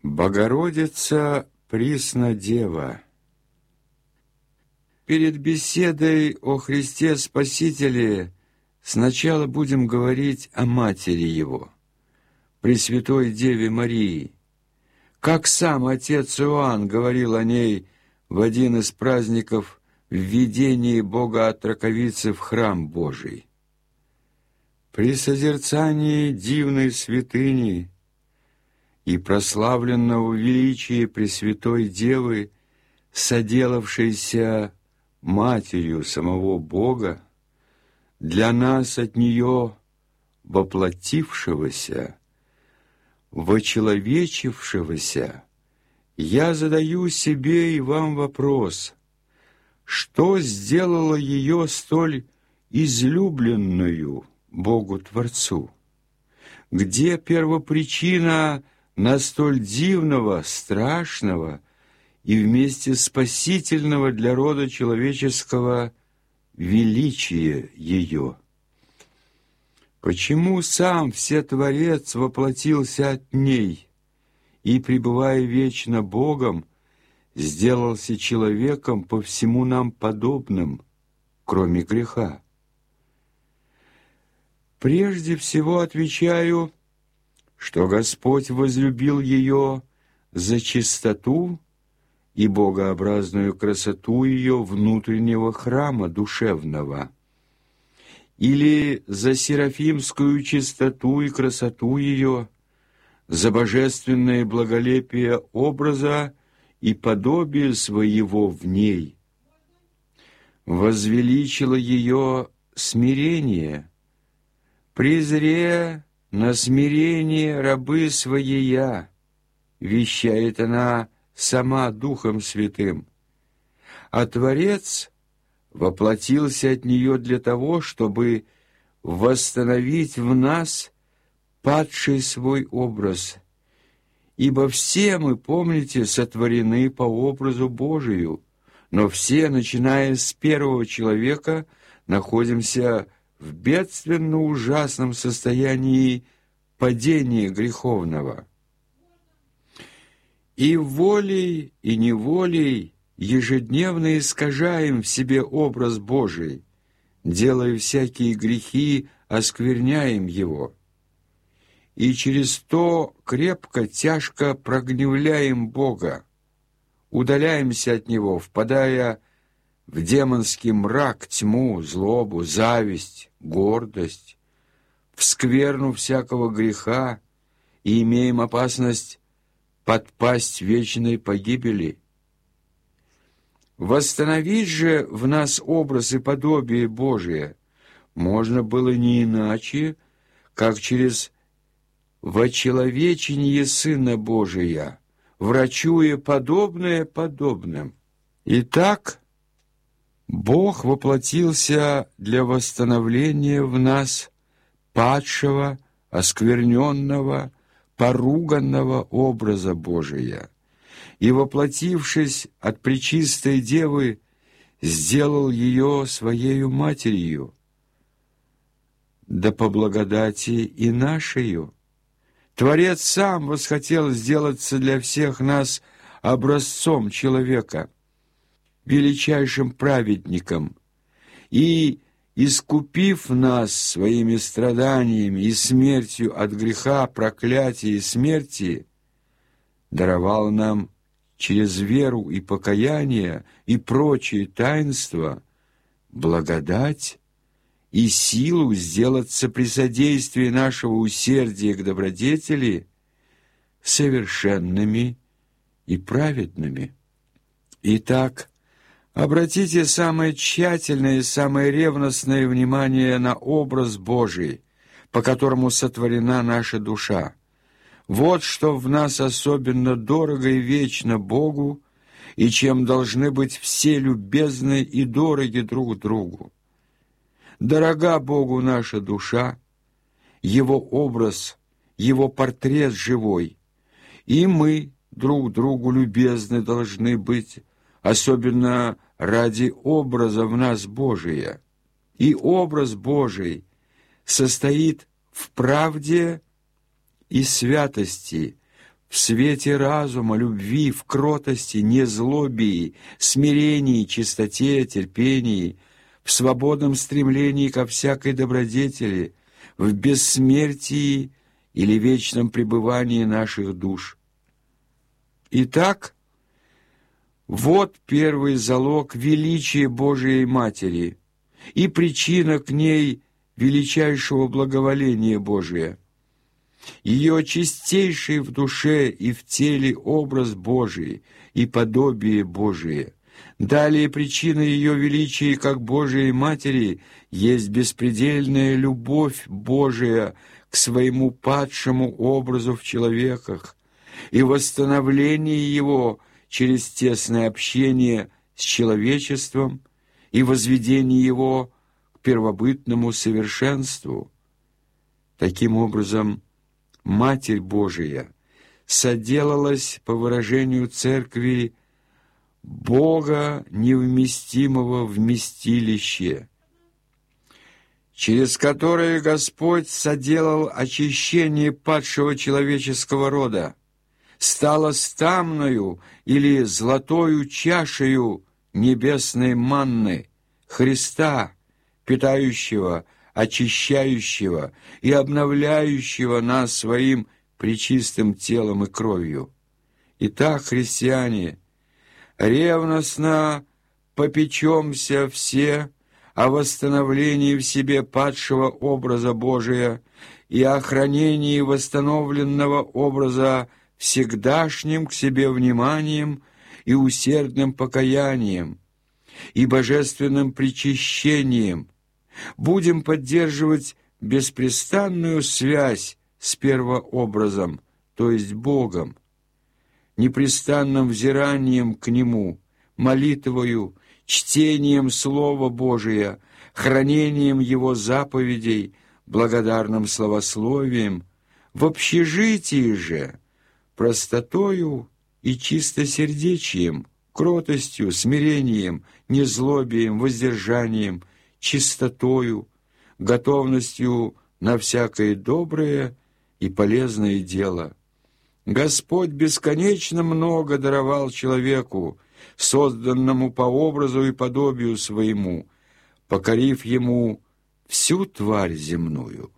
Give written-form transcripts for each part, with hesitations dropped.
Богородица Преснодева. Перед беседой о Христе Спасителе сначала будем говорить о Матери Его, Пресвятой Деве Марии. Как сам отец Иоанн говорил о ней в один из праздников введения Бога от раковицы в храм Божий. При созерцании дивной святыни и прославленного величия Пресвятой Девы, соделавшейся Матерью самого Бога, для нас от нее воплотившегося, вочеловечившегося, я задаю себе и вам вопрос: что сделало ее столь излюбленную Богу-Творцу? Где первопричина на столь дивного, страшного и вместе спасительного для рода человеческого величия ее? Почему сам Всетворец воплотился от ней и, пребывая вечно Богом, сделался человеком по всему нам подобным, кроме греха? Прежде всего отвечаю, что Господь возлюбил ее за чистоту и богообразную красоту ее внутреннего храма душевного, или за серафимскую чистоту и красоту ее, за божественное благолепие образа и подобие своего в ней. Возвеличило ее смирение, презрея на смирение рабы своея, вещает она сама Духом Святым, а Творец воплотился от нее для того, чтобы восстановить в нас падший свой образ. Ибо все мы, помните, сотворены по образу Божию, но все, начиная с первого человека, находимся в бедственно ужасном состоянии падения греховного. И волей, и неволей ежедневно искажаем в себе образ Божий, делая всякие грехи, оскверняем его. И через то крепко, тяжко прогневляем Бога, удаляемся от Него, впадая в демонский мрак, тьму, злобу, зависть, гордость, в скверну всякого греха, и имеем опасность подпасть вечной погибели. Восстановить же в нас образ и подобие Божие можно было не иначе, как через вочеловечение Сына Божия, врачуя подобное подобным. Итак, Бог воплотился для восстановления в нас падшего, оскверненного, поруганного образа Божия, и, воплотившись от Пречистой Девы, сделал ее Своею Матерью, да по благодати и нашею. Творец сам восхотел сделаться для всех нас образцом человека, величайшим праведником, и, искупив нас своими страданиями и смертью от греха, проклятия и смерти, даровал нам через веру и покаяние и прочие таинства благодать и силу сделаться при содействии нашего усердия к добродетели совершенными и праведными. Итак, обратите самое тщательное и самое ревностное внимание на образ Божий, по которому сотворена наша душа. Вот что в нас особенно дорого и вечно Богу, и чем должны быть все любезны и дороги друг другу. Дорога Богу наша душа, Его образ, Его портрет живой, и мы друг другу любезны должны быть, особенно ради образа в нас Божия. И образ Божий состоит в правде и святости, в свете разума, любви, в кротости, незлобии, смирении, чистоте, терпении, в свободном стремлении ко всякой добродетели, в бессмертии или вечном пребывании наших душ. Итак, вот первый залог величия Божией Матери и причина к ней величайшего благоволения Божия. Ее чистейший в душе и в теле образ Божий и подобие Божие. Далее причина ее величия как Божией Матери есть беспредельная любовь Божия к своему падшему образу в человеках и восстановление его через тесное общение с человечеством и возведение его к первобытному совершенству. Таким образом, Матерь Божия соделалась, по выражению Церкви, Бога невместимого вместилище, через которое Господь соделал очищение падшего человеческого рода, стала стамною или золотою чашею небесной манны Христа, питающего, очищающего и обновляющего нас своим пречистым телом и кровью. Итак, христиане, ревностно попечемся все о восстановлении в себе падшего образа Божия и о хранении восстановленного образа всегдашним к себе вниманием и усердным покаянием и божественным причащением. Будем поддерживать беспрестанную связь с первообразом, то есть Богом, непрестанным взиранием к Нему, молитвою, чтением Слова Божия, хранением Его заповедей, благодарным словословием, в общежитии же, простотою и чистосердечием, кротостью, смирением, незлобием, воздержанием, чистотою, готовностью на всякое доброе и полезное дело. Господь бесконечно много даровал человеку, созданному по образу и подобию своему, покорив ему всю тварь земную.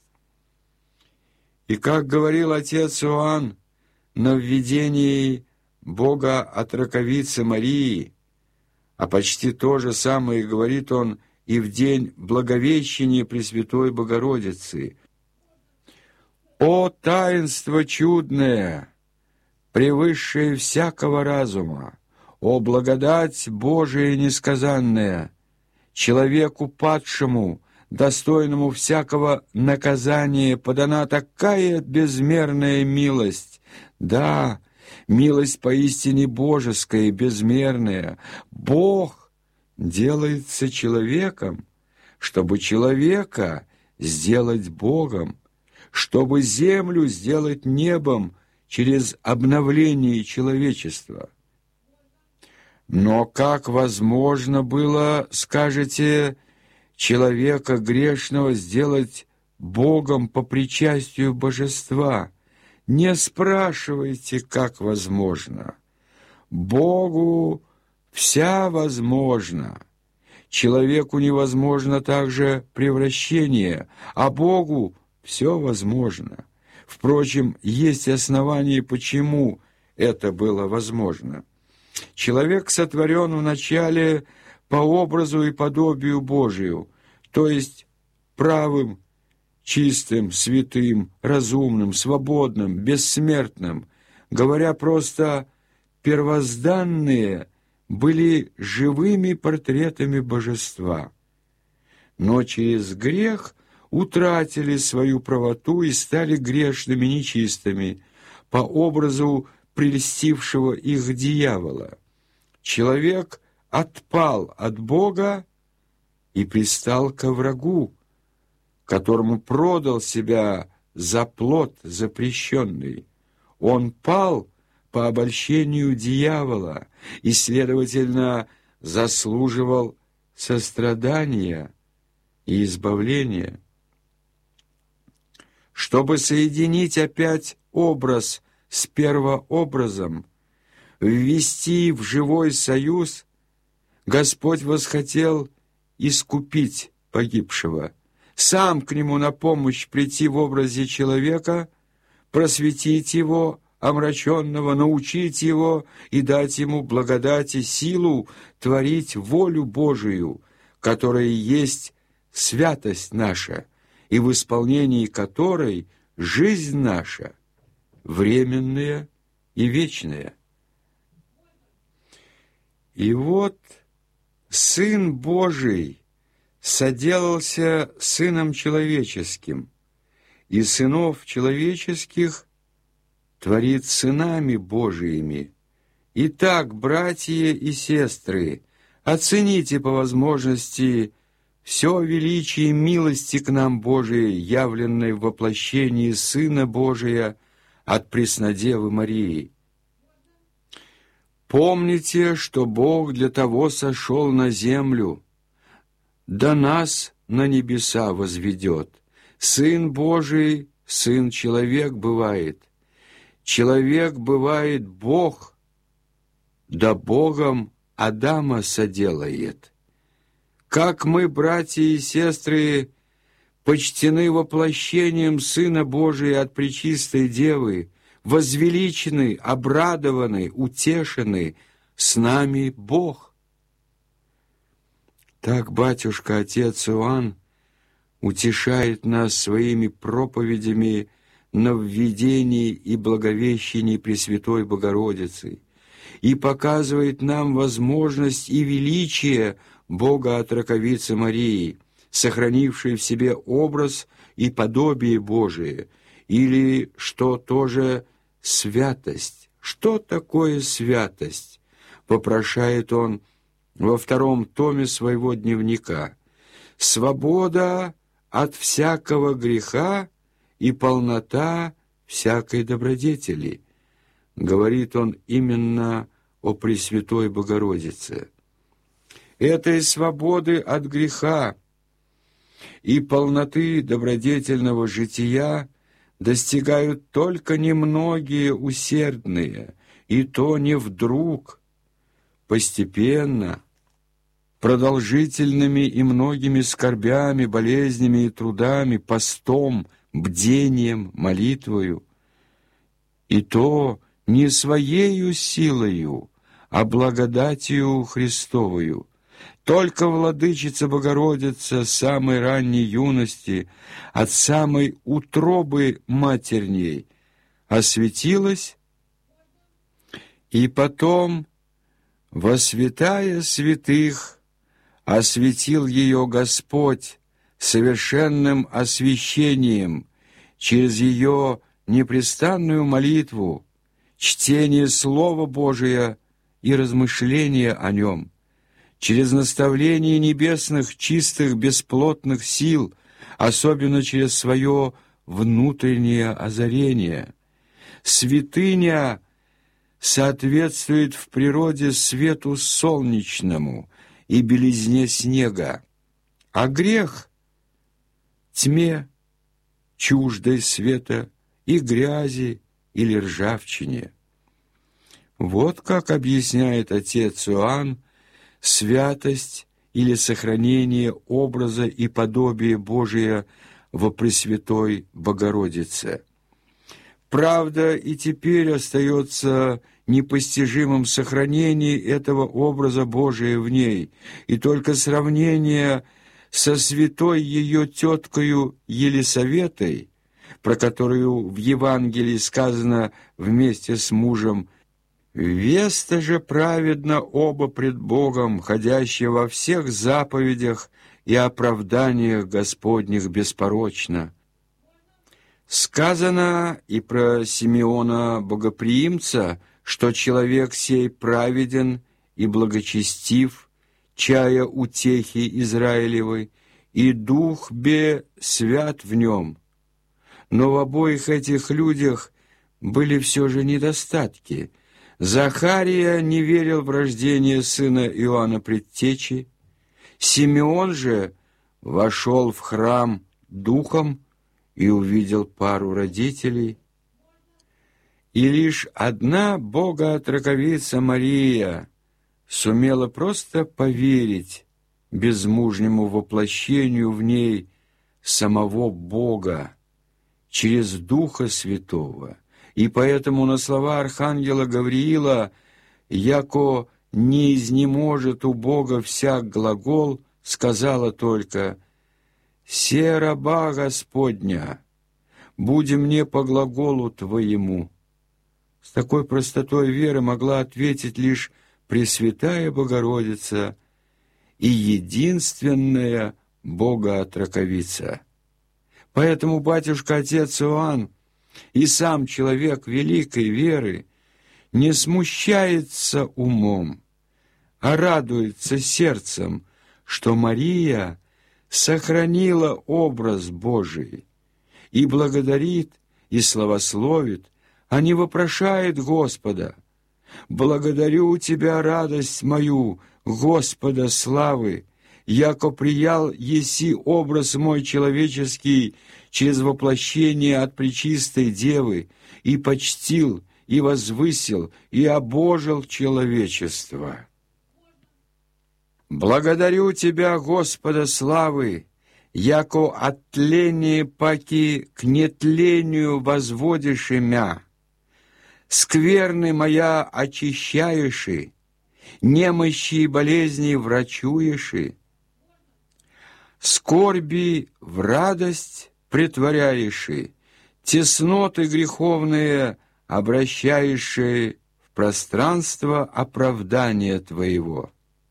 И, как говорил отец Иоанн на введении Бога от раковицы Марии, а почти то же самое говорит он и в день Благовещения Пресвятой Богородицы. «О таинство чудное, превысшее всякого разума! О благодать Божия несказанная! Человеку падшему, достойному всякого наказания, подана такая безмерная милость! Да, милость поистине божеская, безмерная! Бог делается человеком, чтобы человека сделать Богом, чтобы землю сделать небом через обновление человечества. Но как возможно было, скажете, человека грешного сделать Богом по причастию божества? Не спрашивайте, как возможно. Богу вся возможно. Человеку невозможно также превращение, а Богу все возможно. Впрочем, есть основания, почему это было возможно. Человек сотворен вначале по образу и подобию Божию, то есть правым, чистым, святым, разумным, свободным, бессмертным. Говоря просто, первозданные были живыми портретами божества, но через грех утратили свою правоту и стали грешными, нечистыми, по образу прельстившего их дьявола. Человек отпал от Бога и пристал ко врагу, которому продал себя за плод запрещенный. Он пал по обольщению дьявола и, следовательно, заслуживал сострадания и избавления. Чтобы соединить опять образ с первообразом, ввести в живой союз, Господь восхотел искупить погибшего, сам к нему на помощь прийти в образе человека, просветить его, омраченного, научить его и дать ему благодать и силу творить волю Божию, которая есть святость наша, и в исполнении которой жизнь наша временная и вечная. И вот Сын Божий соделался Сыном Человеческим, и сынов человеческих творит сынами Божиими. Итак, братья и сестры, оцените по возможности все величие милости к нам Божией, явленной в воплощении Сына Божия от Преснодевы Марии. Помните, что Бог для того сошел на землю, да нас на небеса возведет. Сын Божий, Сын-человек бывает. Человек бывает Бог, да Богом Адама соделает. Как мы, братья и сестры, почтены воплощением Сына Божия от Пречистой Девы, возвеличены, обрадованы, утешены, с нами Бог. Так батюшка, отец Иоанн, утешает нас своими проповедями на введении и благовещении Пресвятой Богородицы и показывает нам возможность и величие Бога от Раковицы Марии, сохранившей в себе образ и подобие Божие, или, что тоже, святость. Что такое святость? Попрошает он во 2 томе своего дневника. Свобода от всякого греха и полнота всякой добродетели. Говорит он именно о Пресвятой Богородице. Этой свободы от греха и полноты добродетельного жития достигают только немногие усердные, и то не вдруг, постепенно, продолжительными и многими скорбями, болезнями и трудами, постом, бдением, молитвою, и то не своею силою, а благодатью Христовою. Только Владычица Богородица с самой ранней юности, от самой утробы матерней, осветилась, и потом, во святая святых, осветил ее Господь совершенным освящением через ее непрестанную молитву, чтение Слова Божия и размышления о нем, через наставление небесных, чистых, бесплотных сил, особенно через свое внутреннее озарение. Святыня соответствует в природе свету солнечному и белизне снега, а грех — тьме, чуждой света и грязи или ржавчине. Вот как объясняет отец Иоанн святость или сохранение образа и подобия Божия во Пресвятой Богородице. Правда, и теперь остается непостижимым сохранение этого образа Божия в ней, и только сравнение со святой ее теткою Елисаветой, про которую в Евангелии сказано вместе с мужем: «Веста же праведна оба пред Богом, ходящие во всех заповедях и оправданиях Господних беспорочно». Сказано и про Симеона Богоприимца, что человек сей праведен и благочестив, чая утехи Израилевой, и Дух бе свят в нем. Но в обоих этих людях были все же недостатки. Захария не верил в рождение сына Иоанна Предтечи, Симеон же вошел в храм духом и увидел пару родителей. И лишь одна Богоотроковица Мария сумела просто поверить безмужнему воплощению в ней самого Бога через Духа Святого. И поэтому на слова архангела Гавриила «Яко не изнеможет у Бога всяк глагол», сказала только «Се раба Господня, буди мне по глаголу Твоему». С такой простотой веры могла ответить лишь Пресвятая Богородица и единственная Богоотроковица. Поэтому батюшка-отец Иоанн и сам человек великой веры не смущается умом, а радуется сердцем, что Мария сохранила образ Божий и благодарит, и славословит, а не вопрошает Господа. «Благодарю Тебя, радость мою, Господа славы, яко приял еси образ мой человеческий через воплощение от Пречистой Девы, и почтил, и возвысил, и обожил человечество. Благодарю Тебя, Господа славы, яко от тления паки к нетлению возводишь имя, скверны моя очищаеши, немощи и болезни врачуеши, скорби в радость претворяеши, тесноты греховные обращаеши в пространство оправдания Твоего.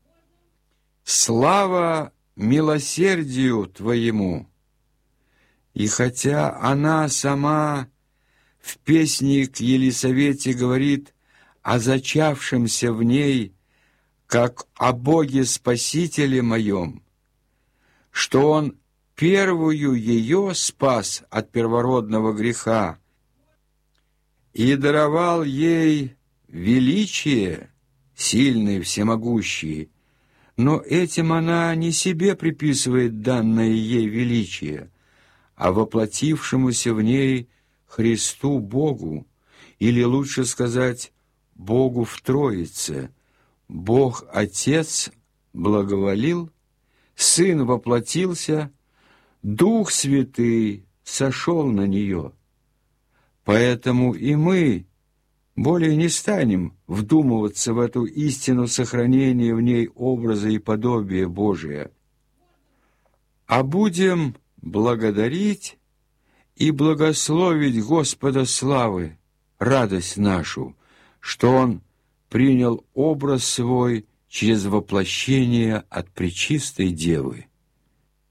Слава милосердию Твоему! И хотя она сама в песне к Елисавете говорит о зачавшемся в ней, как о Боге Спасителе моем, что Он первую ее спас от первородного греха и даровал ей величие, сильный, всемогущий, но этим она не себе приписывает данное ей величие, а воплотившемуся в ней Христу Богу, или лучше сказать, Богу в Троице. Бог Отец благоволил, Сын воплотился, Дух Святый сошел на нее. Поэтому и мы более не станем вдумываться в эту истину сохранения в ней образа и подобия Божия, а будем благодарить и благословить Господа славы, радость нашу, что Он принял образ свой через воплощение от Пречистой Девы.